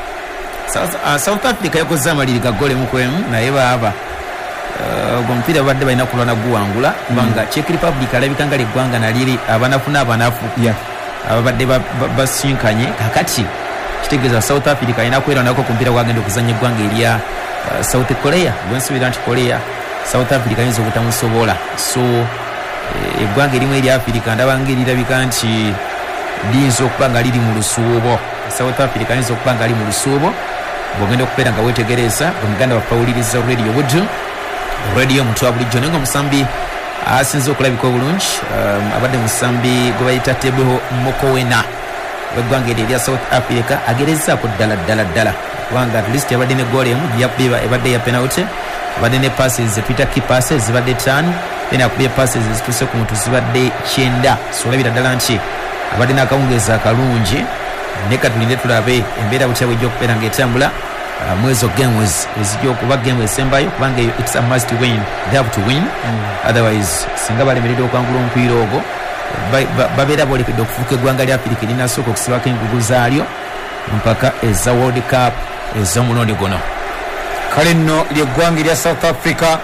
South Africa yakoze amaliri ga gole mu kwemu naye baaba ogwo omupiira babadde balina kulwana guwangula kubanga Czech Republic alabika nga liggwanga naliri abanafuna abanafu ababadde basinkanye kakati kitegeeza South Africa alina kweranako ku mupiira gwagenda okuzanya eggwanga erya South Korea bwensuubira nti Korea South Africa ayinza obutamusobola so eggwanga erimu erya Africa ndaba ngaerirabika nti liyinza okuba nga liri mu lusuubo. South Africa ayinza okuba nga ali mu lusuubo bwogenda okubeera nga weetegereza omuganda bapawuliriza radio buddu radio mutwa bulijjo naye nga omusambi asinza okulabika obulungi abadde musambi gwe bayita Teboho Mokowena weggwanga eryo erya South Africa agerezaako ddala ddala ddala kubanga at least yabadde ne goal emu ebadde ya penalty abadde ne passes zetuyita key passes zibadde ttaano then akubye passes zituuse ku muntu zibadde kyenda so olabira ddala nti abadde n'akawungeezi akalungi naye katulinde tulabe embeera butya bwejja okubeera ng'etambula mwezo games ezijja okuba game esembayo kubanga eyo it's a must win they have to win mm. otherwise singa balemeredde okwangula omupiira ogwo babeera bolekedde okufuuka eggwanga lya Afirika erinasooka okusibako engugu zaalyo mpaka eza World Cup ez'omulundi guno. Kale nno lyeggwanga erya South Africa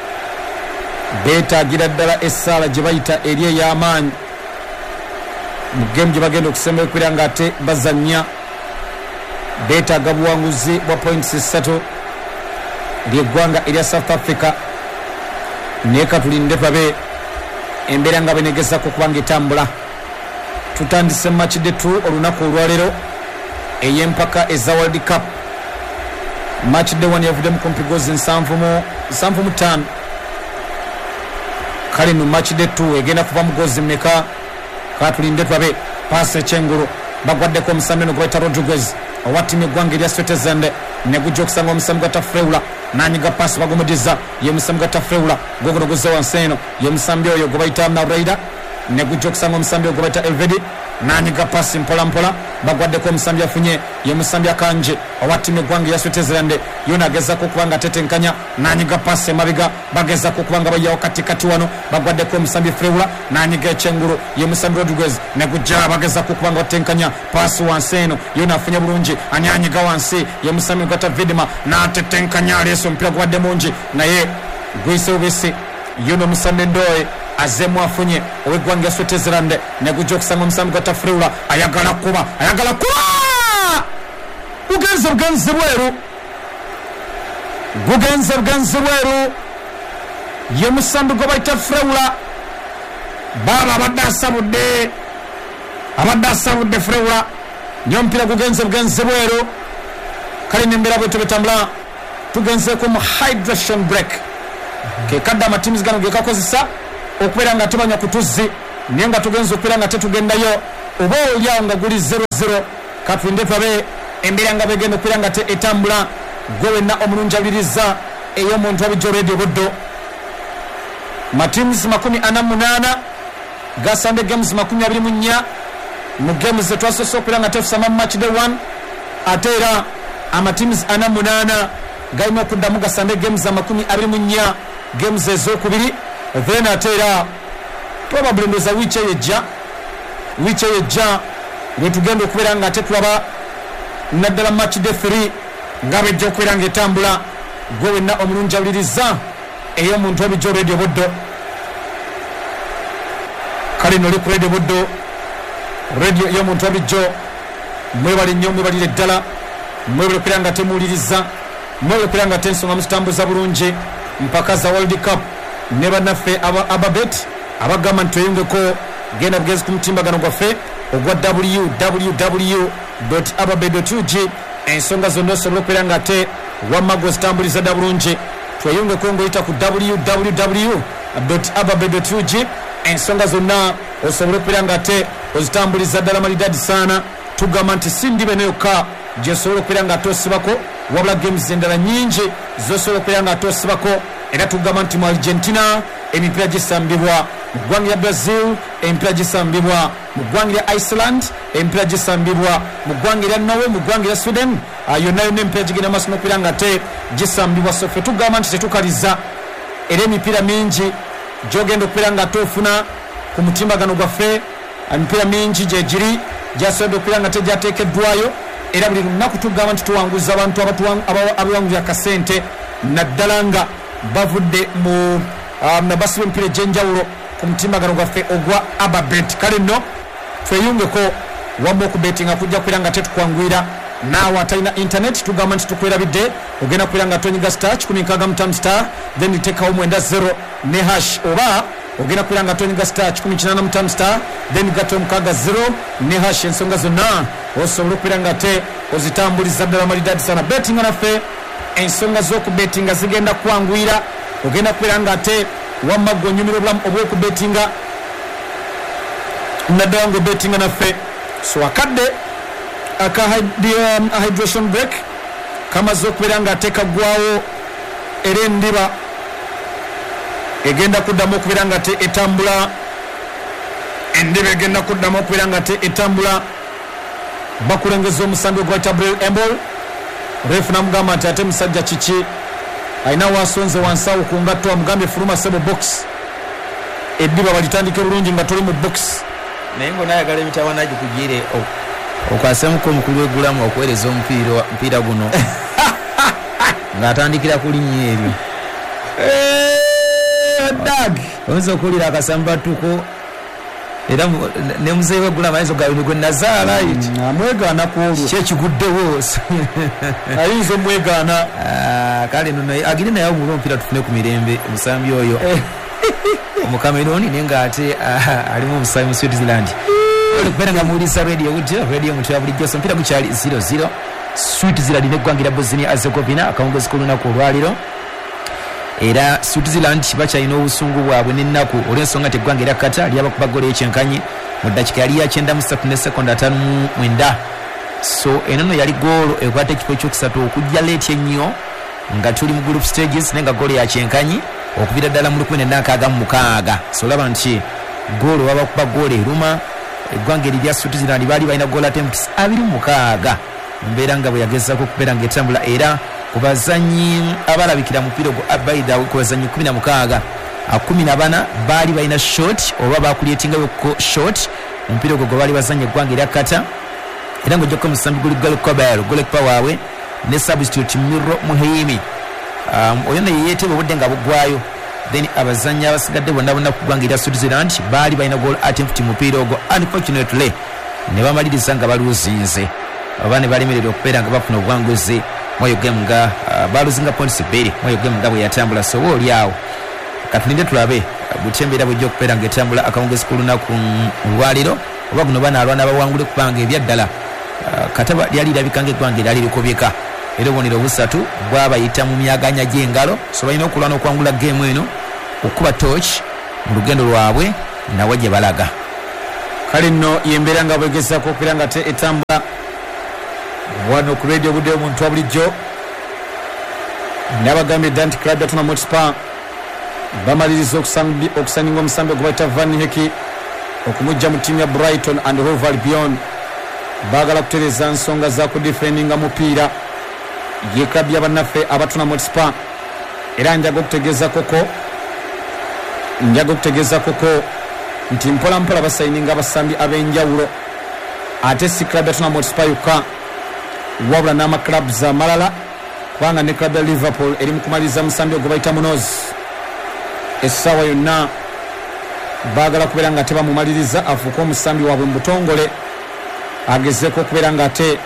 beetaagira ddala essaala gye bayita eri ey'amaanyi mu game gye bagenda okusemba ekwera nga ate bazannya beetaaga buwanguzi bwa points ssatu lyeggwanga erya South Africa naye katulinde babe embeera nga benegezako kubanga etambula. Tutandise match day two olunaku olwaleero ey'empaka eza World Cup. Match day one yavuddemu ku mpigozi nsanvu mu ttaano. Kale no match day two egenda kuva mu gozi mmeka katulinde babe paasi ekyengulu bagwaddeko omusambi no gwe bayita Rodriguez owattimu eggwanga erya Switzerland ne gujja okusanga omusambi gwa Tafreula n'anyiga paasi bagumudiza ye musambi gwa Tafreula gwogono guzze wansi eno ye musambi oyo gwe bayita Nareida ne gujja okusanga omusambi gwe bayita Elvedi n'anyiga paasi mpola mpola bagwaddeko omusambi afunye ye musambi akanje owattimu eggwanga erya Switzerland yona agezaako okuba nga atetenkanya n'anyiga paasi emabega bagezaako okuba nga bayyawo katikati wano bagwaddeko omusambi Freula n'anyiga ekyengulu ye musambi Rodriguez ne gujja bagezaako okuba nga batenkanya paasi wansi eno yona afunye bulungi ani anyiga wansi ye musambi gwata Vidima n'atetenkanya aleese omupiira gubadde mungi naye gwise bubisi yona omusambi Ndoye azemu afunye ow'eggwanga lya Switzerland ne gujja okusanga omusambi gwa Tafreula ayagala kuba ayagala kuba bugenze bugenze bweru bugenze bugenze bweru ye musambi gwe bayita Freula baaba abadde asabudde abadde asabudde Freula nyo omupiira gugenze bugenze bweru. Kale nembeera bwe tubetambula tugenzeeko mu hydration break ke kadde amatiimu gano ge kakozesa okubeera nga tubanya ku tuzzi naye nga tugenza okubeera nga tetugendayo oba olyawo nga guli zero zero katulinde babe embeera nga begenda okubeera nga etambula gwe wenna omulungi awuliriza ey'omuntu abijja radio buddo matiimu makumi ana munaana gasande games makumi abiri mu nnya mu games zetwasoose okubeera nga tefusama mu match day one ate era amatiimu ana munaana galina okuddamu gasande games amakumi abiri mu nnya games ez'okubiri then ate era probably ndoza wiiki eyo ejja wiiki eyo ejja wetugenda okubeera nga ate tulaba naddala match day three nga bejja okubeera nga etambula gwe wenna omulungi awuliriza ey'omuntu obijja radio buddo. Kale noli ku radio buddo radio ey'omuntu obijjo mwebale nnyo mwebalire ddala mwebale okubeera nga temuwuliriza mwebale okubeera nga tensonga muzitambuza bulungi mpaka za World Cup ne bannaffe ababet abagamba nti tweyungeko genda bugezi ku mutimbagano gwaffe ogwa w w w ababe u g ensonga zonna osobola okubeera nga ate wamma gwezitambuliza dda bulungi tweyungeko ngaoyita ku w w w ababe u g ensonga zonna osobola okubeera nga ate ozitambuliza ddala malidadi saana tugamba nti si ndibe neyokka gyesobola okubeera nga ate osibako wabula games endala nyingi zosobola okubeera nga ate osibako era tugamba nti mu Argentina emipiira gisambibwa mu ggwanga lya Brazil emipiira gisambibwa mu ggwanga lya Iceland emipiira gisambibwa mu ggwanga lya Norway mu ggwanga lya Sweden yonna yonna emipiira gigenda maaso n'okubeera nga ate gisambibwa so ffe tugamba nti tetukaliza era emipiira mingi gyogenda okubeera nga ate ofuna ku mutimbagano gwaffe emipiira mingi gyegiri gyasobodde okubeera nga tegyateekeddwayo era buli lunaku tugamba nti tuwanguza abantu abawanguza akasente naddala nga bavudde mu nabasiba emipiira egy'enjawulo ku mutimbagano gwaffe ogwa Ababet. Kale nno tweyungeko wamu okubetinga kujja kubeera nga tetukwangwira naawe atalina internet tugamba nti tukwerabidde ogenda kubeera nga tonyiga star kikumi nkaaga mutaano star then tekawo mwenda zero ne hash oba ogenda kubeera nga tonyiga star kikumi kinaana mutaano star then gato mukaaga zero ne hash. Ensonga zonna osobola okubeera nga te ozitambuliza ddala malidaadi sana. Betinga naffe ensonga z'okubetinga zigenda kwangwira ogenda kubeera nga ate wamma gwe onyumira obulamu obw'okubetinga naddala ng'obetinga naffe so akadde aka um, hydration break kamaze okubeera nga ate kaggwawo era endiba egenda kuddamu okubeera nga te etambula endiba egenda kuddamu okubeera nga te etambula bakulengeza omusambi ogwayita Brel Embol refu namugamba nti ate musajja kiki alina wasonze wansawo ku ngatto amugambye fuluma sebo box eddiba balitandike bulungi nga toli mu box naye ng'onayagala emitawana gikugire okwasemuko omukulu w'eggulamu okuweereza omupiira guno ng'atandikira ku linnya eryo dag oyinza okuwulira akasambatuko era ne muzeeyi w'eggulamu ayinza ogabini gwe nazaala iti amwegaana ku olwo kyekiguddewo ayinza omwegaana kale nno agire naye omula omupiira tufune ku mirembe omusambi oyo omukameroni naye ng'ate alimu obusambi mu Switzerland okubeera nga muwuliriza radio wudde radio omuntu ya bulijjo so omupiira gukyali zero zero Switzerland neggwangira Bosnia Herzegovina akawungeezi k'olunaku olwaliro era Switzerland bakyalina obusungu bwabwe n'ennaku olw'ensonga teggwanga era kata lyabakuba ggoolo y'ekyenkanyi mu ddakiika yali ya kyenda mu ssatu ne sekonda ataano mu mwenda so eno nno yali ggoolo ekwata ekifo ekyokusatu okujja leeti ennyo nga tuli mu group stages naye nga ggoolo ya kyenkanyi okubira ddala mu lukumi nena nkaaga mu mukaaga so olaba nti ggoolo wabakuba ggoolo eruma eggwanga erya Switzerland baali balina ggoolo attempts abiri mu mukaaga mbeera nga bwe yagezaako okubeera ng'etambula era ku bazanyi abalabikira mupiira ogwo abaida ku bazanyi kumi na mukaaga kumi na bana baali balina short oba bakulyetingaweko short omupiira ogwo gwe baali bazanya eggwanga erya kata era ng'ojjako musambi guli golekobel golekipa waabwe ne substitute Miro Muheimi um, oyo naye yeeteba obudde nga bugwayo then abazanyi abasigadde bonna bonna ku ggwanga erya Switzerland baali balina goal attempt mupiira ogwo unfortunately ne bamaliriza nga baluzinze oba ne balemererwa okubeera nga bafuna obuwanguzi mwayo gemu nga uh, baluzinga points bbiri mwayo gemu nga bwe yatambula so oba oli awo katulinde tulabe butembeera bwejja okubeera ng'etambula akawungezi ku lunaku lwaliro oba guno banaalwana abawangule kubanga ebyaddala uh, kataba lyali lirabika ng'eggwanga eryali likubyeka era obubonero busatu bwabayita mu myaganya gy'engalo so balina okulwana okwangula geemu eno okuba torch mu lugendo lwabwe nawe gye balaga. Kale nno yembeera nga bwegezaako okubeera nga te etambula wano ku radio budde omuntu wa bulijjo nabagambye dda nti club ya Tournament Spa bamaliriza okusaninga omusambi ogubayita Van Heki okumujja mu ttiimu ya Brighton and Hove Albion baagala kutereeza nsonga za kudifendinga mupiira ye club ya bannaffe aba Tournament Spa era njaga okutegeeza koko njaga okutegeeza koko nti mpola mpola basayininga abasambi ab'enjawulo ate si club ya Tournament Spa yokka wabula n'amaclubs amalala kubanga ne club ya Liverpool eri mu kumaliriza musambi ogwo bayita Munoz essaawa yonna baagala kubeera nga tebamumaliriza afuuka omusambi waabwe mu butongole agezeeko okubeera nga ate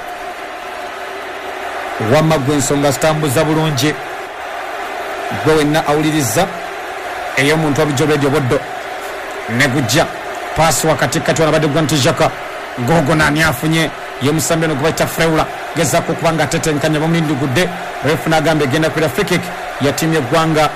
wamma gwe ensonga zitambuza bulungi gwe wenna awuliriza ey'omuntu wabulijjo radio boddo ne gujja paasi wakati kati wanabadde gwa nti Jaka gogo nani afunye ye musambi ono gubayita Freula gezaako okuba nga atetenkanya bamulindigudde refu n'agamba egenda kwera free kick ya ttiimu y'eggwanga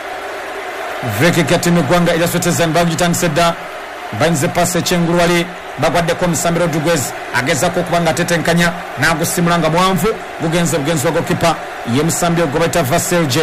free kick ya ttiimu y'eggwanga erya Switzerland bagitandise dda bayinze paasi ekyengulu wali bagwaddeko omusambi Rodriguez agezako okubanga atetenkanya n'agusimula nga mwanvu gugenze bugenzi wa gokipa ye musambi ogwo bayita Vasilje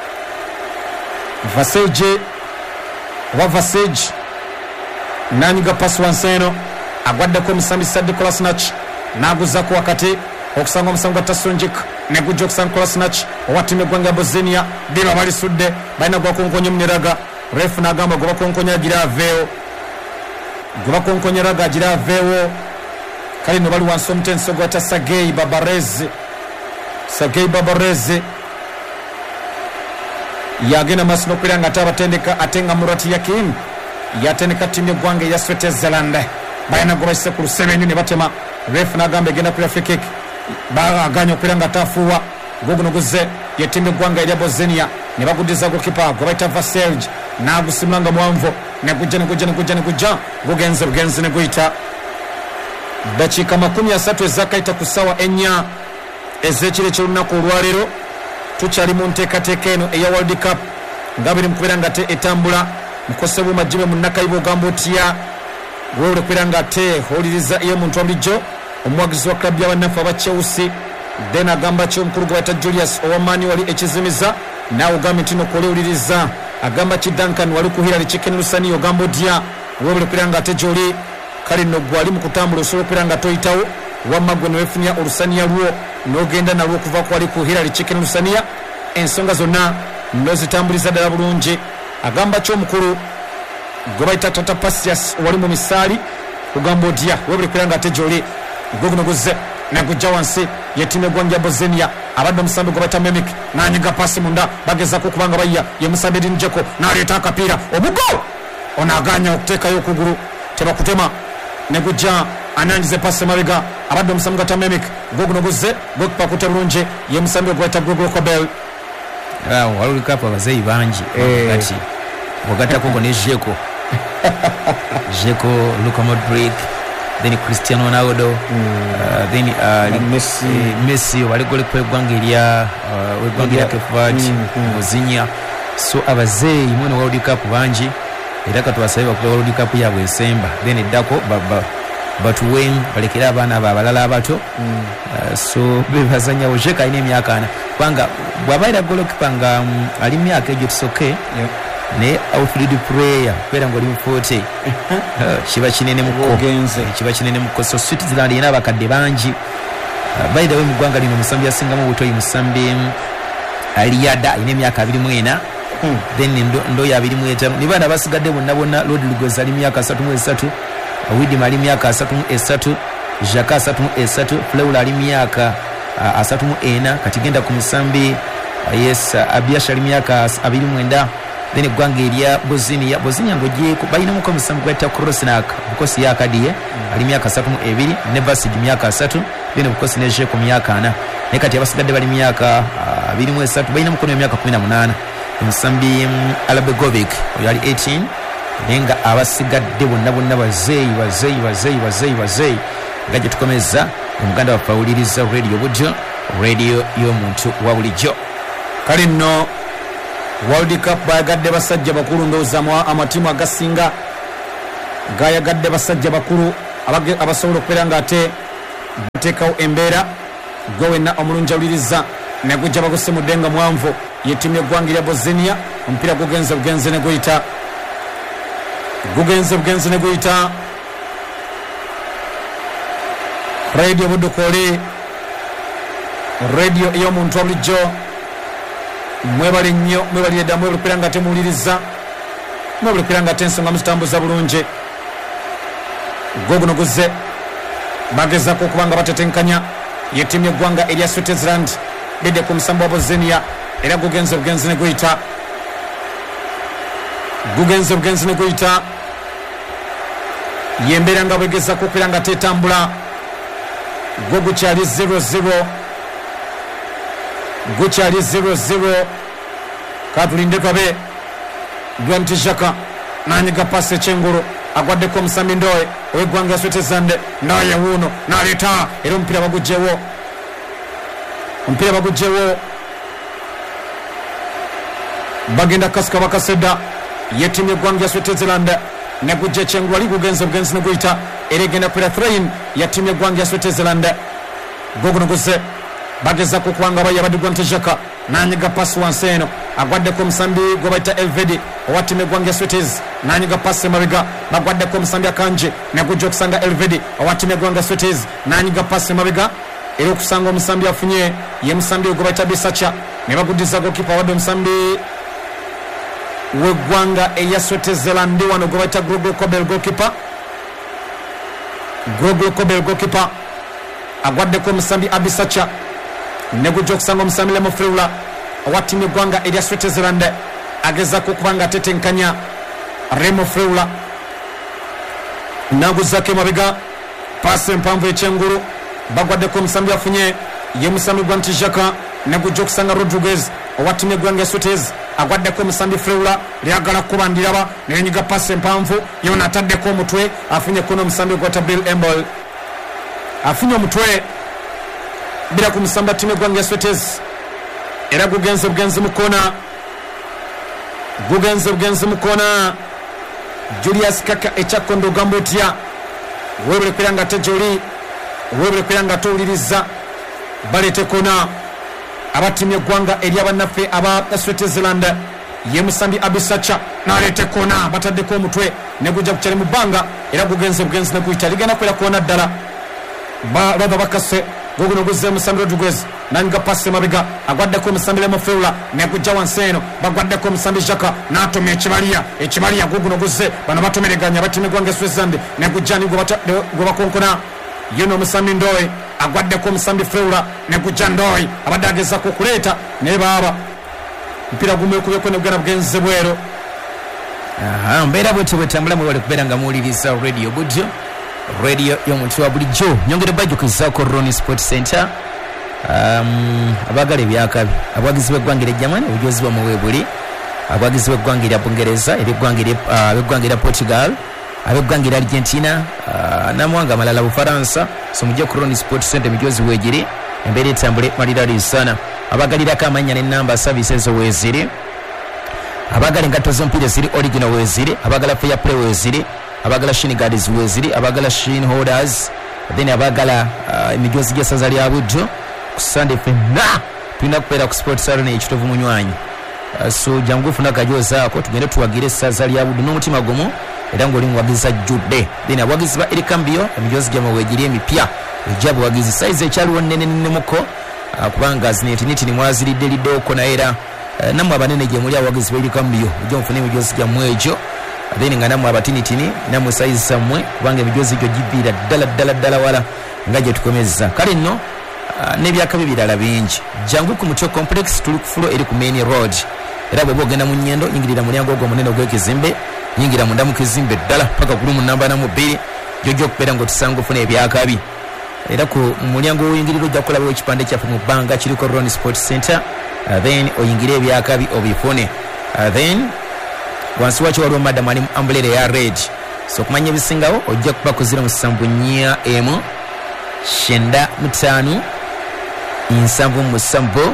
Vasilje wa Vasilje nanyiga pasi wansi eno agwaddeko omusambi Sadi Kolasinac n'aguzako wakati okusanga omusambi gwa Tasonjik ne gujja okusanga Kolasinac owa ttiimu eggwanga ya Bosnia dima balisudde balina gwakonkonya muniraga refu n'agamba gwe bakonkonya agira aveewo gwe bakonkonya raga agira aveewo kale no bali wansi omutenso gwata Sergei Babarez Sergei Babarez yagenda maaso n'okubeera nga ate abatendeka ate nga Murat Yakin yatendeka ttiimu eggwanga eya Switzerland balina gwe bayise ku lusebenju ne batema refu n'agamba egenda kula free kick baganya okubeera nga ataafuuwa gwoguno guze ye ttiimu eggwanga erya Bosnia ne baguddiza gokipa gwe bayita Vasilje n'agusimula nga mwanvu ne gujja ne gujja ne gujja ne gujja gugenze bugenzi ne guyita dakiika makumi asatu ezakayita ku ssaawa ennya ez'ekiro eky'olunaku olwaleero tukyali mu nteekateeka eno eya World Cup nga biri mu kubeera nga ate etambula mukosebwa majibe mu nnakayiba ogamba otya weewule kubeera nga ate owuliriza iyo omuntu wa bulijjo omuwagizi wa klabu y'abannaffe aba Chelsea then agamba ki omukulu gwe bayita Julius owamaani wali ekizimiza naawe ogambye nti nokole owuliriza agamba ki Duncan wali ku Hillary Chicken Lusani ogamba otya weewule kubeera nga ate gy'oli kale nno gwe ali mu kutambula osobola okubeera nga toyitawo wamma gwe neweefunya olusaniya lwo n'ogenda nalwo okuva ku wali ku Hillary Chicken Lusaniya ensonga zonna nozitambuliza ddala bulungi agamba ki omukulu gwe bayita Tata Pasias wali mu misaali ogamba otya weewule kubeera nga ate gy'oli gwe guno guzze negujja wansi ye ttiimu eggwanga ya Bosnia abadde omusambi gwe bayita Memik n'anyiga pasi munda bagezako okubanga bayya ye musambi Edin Dzeko n'aleeta akapiira omugo onaaganya okuteekayo okugulu tebakutema negujja anangize pasi mabega abadde omusambi gwa Memik gwe guno guzze gokipa akute bulungi ye musambi gwe bayita Gregor Kobel awo World Cup abazeeyi bangi kati ogattako ngo ne Dzeko Dzeko Luka Modric then Cristiano Ronaldo mm. uh, then uh, Messi uh, Messi wali gole kwa eggwanga erya uh, eggwanga erya Kevat Muzinya so abazeeyi mwene World Cup bangi era katwasabe ku World Cup yabwe esemba then eddako baba batuwen balekera abaana abo abalala abato mm. uh, so bebazanya ojeka ine emyaka ana kubanga bwabaira golokipa nga um, ali myaka egyo tusoke yeah. ne outfield player kwera ngo limu forty uh, kiba kinene muko kiba kinene muko so Switzerland ina bakadde bangi uh, by the way mugwanga lino musambi asingamu butoyi musambi aliyada ine myaka abiri mwena hmm. then ndo, ndo ya abiri mwetamu ni bana basigadde bonna bonna Rodriguez ali myaka three mu three uh, Widi mali myaka three mu three Jaka three mu three Fleula ali myaka uh, three mu four kati genda ku musambi uh, yes uh, Abiasha ali myaka abiri mwenda then eggwanga erya Bosnia Bosnia ngoje balina muko musambi gweta Krosnak bukosi yakadiye mm. ali myaka three mu two ne Vasilje myaka three then bukosi ne Dzeko myaka four ne kati abasigadde bali myaka two mu three balina muko myaka eighteen musambi um, Alabegovic yali eighteen nenga abasigadde bonna bonna bazeeyi bazeeyi bazeeyi bazeeyi bazeeyi ngaje tukomeza omuganda wa Pauliriza radio budjo radio y'omuntu wa bulijjo kale nno World Cup bayagadde basajja bakulu ndowooza mu amatimu agasinga gayagadde basajja bakulu abasobola okubeera nga ate bateekawo embeera gwe wenna omulungi awuliriza ne gujja baguse mu ddenga mwanvu ye ttiimu eggwanga erya Bosnia omupiira gugenze bugenze ne guyita gugenze bugenze ne guyita radio budukoli radio ey'omuntu wa bulijjo mwebale nnyo mwebalire dda mwebale kubeera nga temuwuliriza mwebale kubeera nga tensonga muzitambuza bulungi gwe guno guzze bagezako okuba nga batetenkanya ye ttiimu eggwanga erya Switzerland bidde ku musambi wa Bosnia era gugenze bugenzi ne guyita gugenze bugenzi ne guyita yembeera nga bwegezako okubeera nga tetambula gwe gukyali zero zero gukyali zero zero katulinde kabe Grant Xhaka nanyiga pasi ekyengulu agwaddeko omusambi Ndoye ow'eggwanga Switzerland Ndoye wuuno n'aleeta era omupiira bagugjewo omupiira bagugjewo bagenda kasika bakasedda ye ttiimu eggwanga Switzerland ne gujja ekyengulu ali gugenze bugenzi ne guyita erigenda kubeera throin ya tiimu yeggwanga ya Switzerland. Gogunoguze bageza kukwanga baya badigwa ntejaka nanyiga pasi wansi eno agwaddeko omusambi gwe bayita Elvedi owa tiimu yeggwanga ya Switzerland nanyiga pasi emabega bagwaddeko omusambi akanje negujja okusanga Elvedi owa tiimu yeggwanga ya Switzerland nanyiga pasi emabega era okusanga omusambi afunye ye musambi gwe bayita Bisacha ne baguddiza gokipa wadde omusambi weggwanga eya Switzerland wano gwe bayita Grogol Kobel gokipa Grogol Kobel gokipa agwaddeko omusambi Abisacha negujja okusanga omusambi Lemofreula owa tiimu yeggwanga erya Switzerland agezako okubanga atetenkanya Lemofreula naguzako emabega pasi empanvu ekyengulu bagwaddeko omusambi afunye ye musambi gwa Ntijaka negujja okusanga Rodriguez owa tiimu yeggwanga ya Switzerland agwaddeko omusambi Freula lyagala kuba ndiraba nenyiga pasi empanvu yona ataddeko omutwe afunye kono omusambi gwa Tabil Embol afunye omutwe bila ku musambi tiimu yeggwanga ya Switzerland era gugenze bugenzi mukona gugenze bugenzi mukona Julius Kaka ekyakondo gamba otya webule kwiranga tejoli webule kwiranga towuliriza balete kona abatiimu yeggwanga eri abannaffe aba Switzerland ye musambi Abisacha nalete kona bataddeko omutwe negujja kukyali mu bbanga era gugenze bugenzi neguyita ligenda kwera kona ddala baba bakase goguno guzze musambi Rodriguez nanyiga pasi emabega agwaddeko omusambi Lemofreula negujja wansi eno bagwaddeko omusambi Jaka n'atoma ekibaliya ekibaliya goguno guzze bano batomereganya abatiimu yeggwanga ya Switzerland negujja ni gwe bakonkona yeno omusambi Ndoye agwaddeko omusambi Freula negujja Ndoye abadde agezaako okuleeta naye baaba mpira gumu ekubeko negugenda bugenze bwero. Aha, mbeera bwetyo bwetambula mwebale kubeera nga muwuliriza radio budyo radio y'omuntu wa bulijjo nyongere bajjukizaako Ronnie Sport Center. Um, abagala ebyakabi abawagizi b'eggwanga erya Germany obujozi bamuwe buli abawagizi b'eggwanga erya Bungereza ab'eggwanga erya Portugal ab'eggwanga erya Argentina uh, n'amawanga amalala Bufaransa so mujja ku Ronnie Sport Center mijozi weegiri embeera etambule malirali sana abagalirako amannya n'ennamba services weeziri abagala engatto z'omupiira ziri original weeziri abagala fair play weeziri abagala shin guards weeziri abagala shin holders then abagala uh, emijozi gy'essaza lya Budjo ku Sunday fenna tulina kubeera ku Sports Arena ekitovu munywanyi uh, so jangu funa kajozaako tugende tuwagire essaza lya Budjo n'omutima gumu era ng'oli muwagiza jjudde then abawagizi ba Erikambio emijozi gyamwe weegiri emipya ejja buwagizi size ekyaliwo nnene nnemuko uh, kubanga zinetinitini mwaziridde liddeoko naye era uh, nammwe abanene gye muli abawagizi ba Erikambio ejja mufune emijozi gyammwe egyo then nga nammwe abatinitini nammwe size zammwe kubanga emijozi gyo giviira ddala ddala ddala wala nga gye tukomezza kale nno uh, n'ebyakabi birala bingi jangu ku Mutyo complex tuli ku fulo eri ku main road era bw'oba ogenda mu nnyendo yingirira mulyango ogwo munene ogw'ekizimbe yingira munda mu kizimbe ddala paka kulu mu namba namu bbiri gyojja okubeera ng'otusanga ofuna ebyakabi era ku mulyango w'oyingirira ojja kulabawo ekipande kyaffe mu bbanga kiriko Ronnie Sport Center uh, then oyingire ebyakabi obifune uh, then wansi wakyo waliwo madam ali mu ambulera eya red so okumanya ebisingawo ojja kuba ku zero musanvu nnya emu shenda mutaano nsanvu musanvu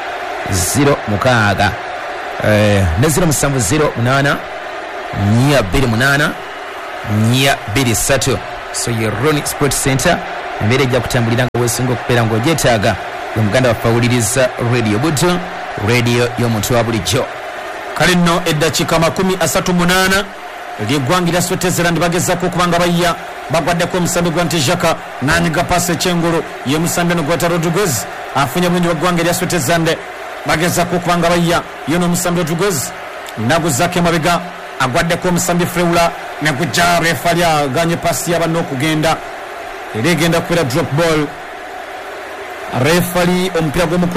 zero mukaaga eh, ne zero musanvu zero munaana nnya bbiri munaana nnya bbiri ssatu so ye Ronnie Sport Center embeera ejja kutambulira nga weesinga okubeera ng'ogyetaaga ye muganda waffe awuliriza radio Budjo radio y'omuntu wa bulijjo kale nno eddakiika makumi asatu munaana ly'eggwanga erya Switzerland bagezaako okubanga bayya bagwaddeko omusambi gwa Ntijaka n'anyiga pasi ekyengulu ye musambi eno gweta Rodriguez afunye bulungi bw'eggwanga erya Switzerland bagezaako okubanga bayya yo n'omusambi Rodriguez naguzaako emabega agwaddeko omusambi Freula negujja refali aganye pasi yabanna okugenda era egenda kubeera drop ball refali omupiira gw'omukono